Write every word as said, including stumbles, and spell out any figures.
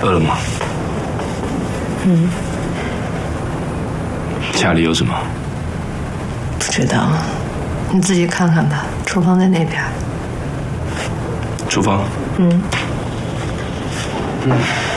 饿了吗？ 嗯。 家里有什么？ 不知道，你自己看看吧。厨房在那边。 厨房。 嗯。 嗯。